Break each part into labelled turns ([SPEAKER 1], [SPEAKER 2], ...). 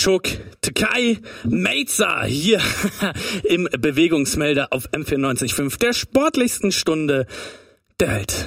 [SPEAKER 1] Schuk, Tkai, Meiza hier im Bewegungsmelder auf M94.5, der sportlichsten Stunde der Welt.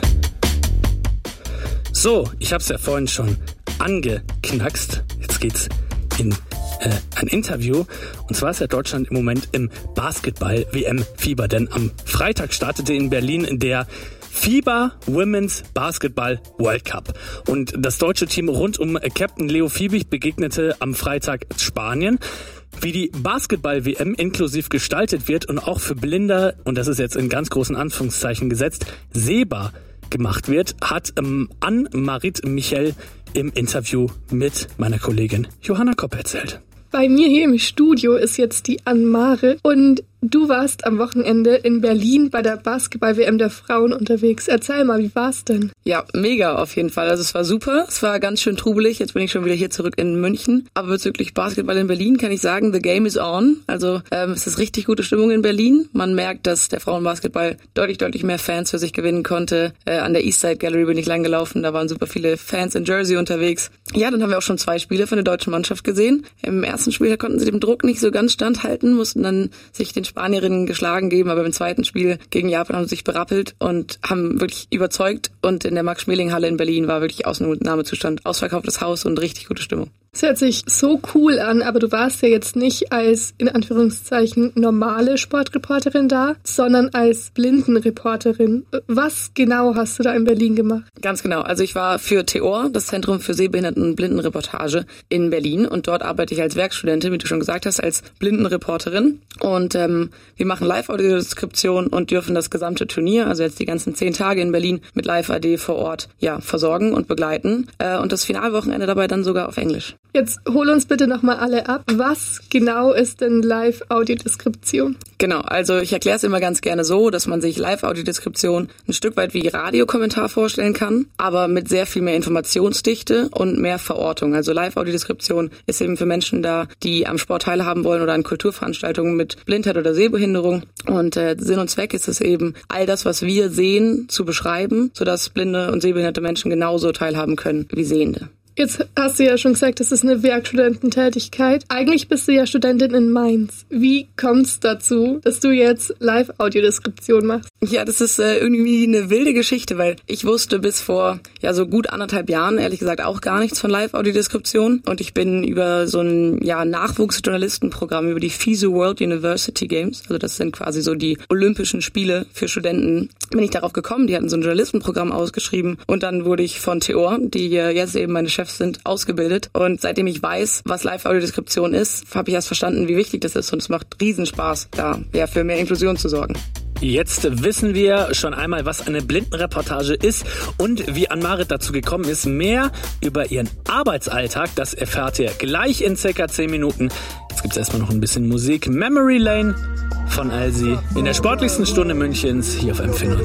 [SPEAKER 1] So, ich hab's ja vorhin schon angeknackst. Jetzt geht's in ein Interview. Und zwar ist ja Deutschland im Moment im Basketball-WM-Fieber, denn am Freitag startete in Berlin der FIBA Women's Basketball World Cup. Und das deutsche Team rund um Captain Leo Fiebig begegnete am Freitag Spanien. Wie die Basketball-WM inklusiv gestaltet wird und auch für Blinde, und das ist jetzt in ganz großen Anführungszeichen gesetzt, sehbar gemacht wird, hat Ann-Marit Michel im Interview mit meiner Kollegin Johanna Kopp erzählt.
[SPEAKER 2] Bei mir hier im Studio ist jetzt die Ann-Mare und du warst am Wochenende in Berlin bei der Basketball-WM der Frauen unterwegs. Erzähl mal, wie war's denn?
[SPEAKER 3] Ja, mega auf jeden Fall. Also es war super, es war ganz schön trubelig. Jetzt bin ich schon wieder hier zurück in München. Aber bezüglich Basketball in Berlin kann ich sagen, the game is on. Also es ist richtig gute Stimmung in Berlin. Man merkt, dass der Frauenbasketball deutlich mehr Fans für sich gewinnen konnte. An der Eastside Gallery bin ich lang gelaufen, da waren super viele Fans in Jersey unterwegs. Ja, dann haben wir auch schon 2 Spiele von der deutschen Mannschaft gesehen. Im ersten Spiel konnten sie dem Druck nicht so ganz standhalten, mussten dann sich den Spanierinnen geschlagen geben, aber im zweiten Spiel gegen Japan haben sie sich berappelt und haben wirklich überzeugt. Und in der Max-Schmeling-Halle in Berlin war wirklich Ausnahmezustand, ausverkauftes Haus und richtig gute Stimmung.
[SPEAKER 2] Das hört sich so cool an, aber du warst ja jetzt nicht als, in Anführungszeichen, normale Sportreporterin da, sondern als Blindenreporterin. Was genau hast du da in Berlin gemacht?
[SPEAKER 3] Ganz genau. Also ich war für TEOR, das Zentrum für Sehbehinderten- und Blindenreportage in Berlin, und dort arbeite ich als Werkstudentin, wie du schon gesagt hast, als Blindenreporterin. Und wir machen Live-Audiodeskription und dürfen das gesamte Turnier, also jetzt die ganzen 10 Tage in Berlin, mit Live-AD vor Ort versorgen und begleiten. Und das Finalwochenende dabei dann sogar auf Englisch.
[SPEAKER 2] Jetzt hol uns bitte nochmal alle ab. Was genau ist denn Live-Audiodeskription?
[SPEAKER 3] Genau, also ich erkläre es immer ganz gerne so, dass man sich Live-Audiodeskription ein Stück weit wie Radiokommentar vorstellen kann, aber mit sehr viel mehr Informationsdichte und mehr Verortung. Also Live-Audiodeskription ist eben für Menschen da, die am Sport teilhaben wollen oder an Kulturveranstaltungen mit Blindheit oder Sehbehinderung. Und Sinn und Zweck ist es eben, all das, was wir sehen, zu beschreiben, sodass blinde und sehbehinderte Menschen genauso teilhaben können wie Sehende.
[SPEAKER 2] Jetzt hast du ja schon gesagt, das ist eine Werkstudententätigkeit. Eigentlich bist du ja Studentin in Mainz. Wie kommt es dazu, dass du jetzt Live-Audiodeskription machst?
[SPEAKER 3] Ja, das ist irgendwie eine wilde Geschichte, weil ich wusste bis vor so gut 1,5 Jahren, ehrlich gesagt, auch gar nichts von Live-Audiodeskription. Und ich bin über so ein Nachwuchsjournalistenprogramm, über die FISU World University Games, also das sind quasi so die Olympischen Spiele für Studenten, bin ich darauf gekommen. Die hatten so ein Journalistenprogramm ausgeschrieben und dann wurde ich von TEOR, die jetzt eben meine Chefs sind, ausgebildet. Und seitdem ich weiß, was Live-Audiodeskription ist, habe ich erst verstanden, wie wichtig das ist, und es macht Riesenspaß, da für mehr Inklusion zu sorgen.
[SPEAKER 1] Jetzt wissen wir schon einmal, was eine Blindenreportage ist und wie Ann-Marit dazu gekommen ist. Mehr über ihren Arbeitsalltag, das erfahrt ihr gleich in ca. 10 Minuten. Jetzt gibt es erstmal noch ein bisschen Musik. Memory Lane von Alsi in der sportlichsten Stunde Münchens hier auf M94.